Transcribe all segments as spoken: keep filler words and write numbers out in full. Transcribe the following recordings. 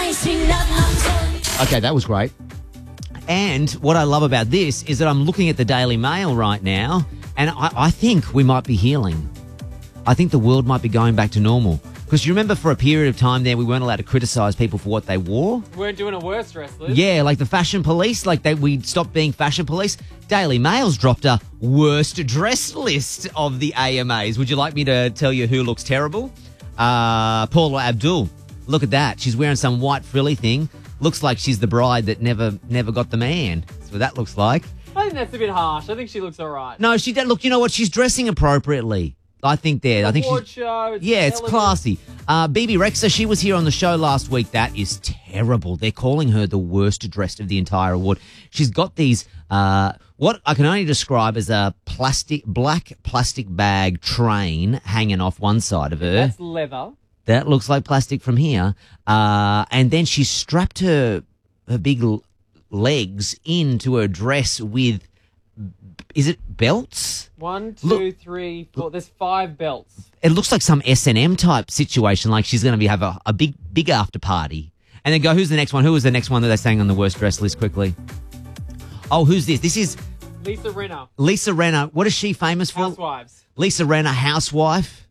Okay, that was great. And what I love about this is that I'm looking at the Daily Mail right now, and I, I think we might be healing. I think the world might be going back to normal. Because you remember for a period of time there, we weren't allowed to criticise people for what they wore. We weren't doing a worse dress list. Yeah, like the fashion police, like they we stopped being fashion police. Daily Mail's dropped a worst dress list of the A M As. Would you like me to tell you who looks terrible? Uh, Paula Abdul. Look at that. She's wearing some white frilly thing. Looks like she's the bride that never never got the man. That's what that looks like. I think that's a bit harsh. I think she looks all right. No, she did. Look, you know what? She's dressing appropriately. I think there. I think Award she's. show, it's yeah, it's television. classy. Uh, B B Rexa, she was here on the show last week. That is terrible. They're calling her the worst dressed of the entire award. She's got these, uh, what I can only describe as a plastic, black plastic bag train hanging off one side of her. That's leather. That looks like plastic from here. Uh, and then she strapped her her big l- legs into her dress with, is it belts? One, two, Look- three, four. There's five belts. It looks like some S and M type situation, like she's going to be have a, a big, big after party. And then go, who's the next one? Who was the next one that they're saying on the worst dress list quickly? Oh, who's this? This is Lisa Rinna. Lisa Rinna. What is she famous for? Housewives. Lisa Rinna, housewife.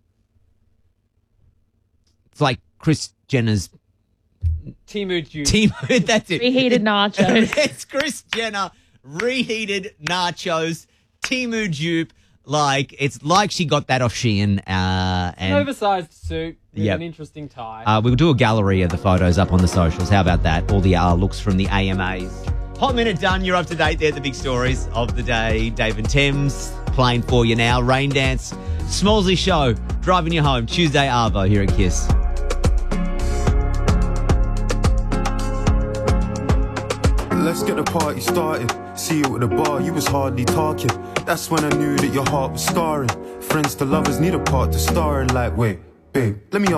It's like Kris Jenner's Timu Ju. team. That's it. Reheated nachos. It's Kris Jenner, reheated nachos, Timu dupe. Like, it's like she got that off Shein. Uh, An and oversized suit with Yep. an interesting tie. uh, we'll do a gallery of the photos up on the socials. How about that? All the uh, looks from the A M As. Hot minute done. You're up to date there. The big stories of the day. Dave and Thames playing for you now. Rain Dance. Smallsy Show. Driving you home. Tuesday Arvo here at Kiss. Let's get the party started. See you at the bar, you was hardly talking. That's when I knew that your heart was scarring. Friends to lovers need a part to star in. Like, wait, babe, let me